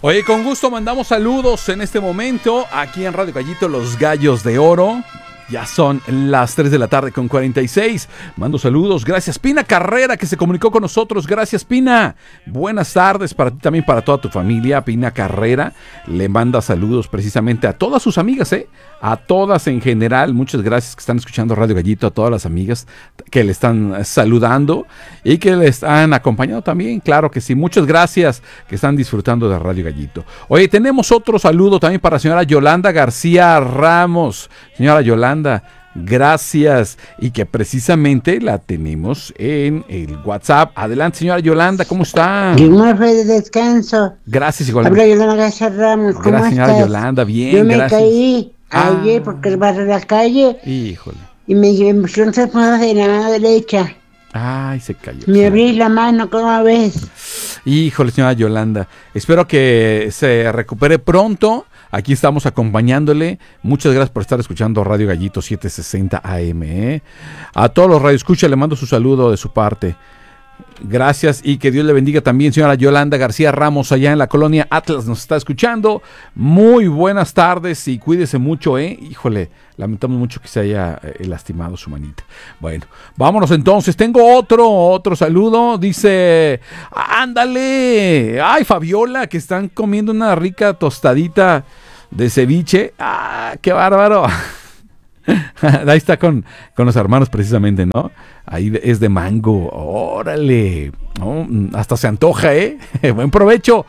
Oye, con gusto mandamos saludos en este momento aquí en Radio Gallito, los Gallos de Oro. Ya son las 3 de la tarde con 46. Mando saludos. Gracias, Pina Carrera, que se comunicó con nosotros. Gracias, Pina. Buenas tardes para ti también, para toda tu familia. Pina Carrera le manda saludos precisamente a todas sus amigas, a todas en general. Muchas gracias que están escuchando Radio Gallito, a todas las amigas que le están saludando y que le están acompañando también. Claro que sí. Muchas gracias que están disfrutando de Radio Gallito. Oye, tenemos otro saludo también para la señora Yolanda García Ramos. Señora Yolanda, gracias, y que precisamente la tenemos en el WhatsApp. Adelante, señora Yolanda, ¿cómo está? Yo me fui de descanso. Gracias, igualmente. Habla Yolanda García Ramos, ¿cómo gracias, señora estás? Yolanda, bien, yo me gracias. caí ayer porque barré la calle. Híjole. Y me pusieron traspasadas de la mano derecha. Ay, se cayó. Me abrí la mano, ¿cómo ves? Híjole, señora Yolanda, espero que se recupere pronto. Aquí estamos acompañándole. Muchas gracias por estar escuchando Radio Gallito 760 AM. A todos los radioescuchas le mando su saludo de su parte. Gracias y que Dios le bendiga también, señora Yolanda García Ramos, allá en la colonia Atlas, nos está escuchando. Muy buenas tardes y cuídese mucho, Híjole, lamentamos mucho que se haya lastimado su manita. Bueno, vámonos entonces. Tengo otro saludo. Dice, ándale. Ay, Fabiola, que están comiendo una rica tostadita de ceviche. ¡Ah, qué bárbaro! Ahí está con los hermanos precisamente, ¿no? Ahí es de mango. ¡Órale! Oh, hasta se antoja, Buen provecho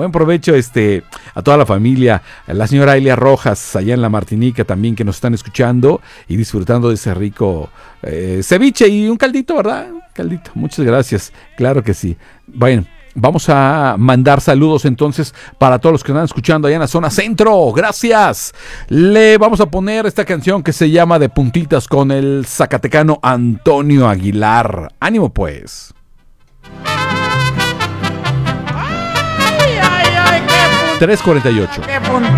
a toda la familia. La señora Elia Rojas, allá en la Martinica también, que nos están escuchando y disfrutando de ese rico ceviche y un caldito, ¿verdad? Caldito, muchas gracias. Claro que sí. Bueno, vamos a mandar saludos entonces para todos los que están escuchando allá en la zona centro. Gracias. Le vamos a poner esta canción que se llama De Puntitas con el zacatecano Antonio Aguilar. Ánimo pues. 3:48.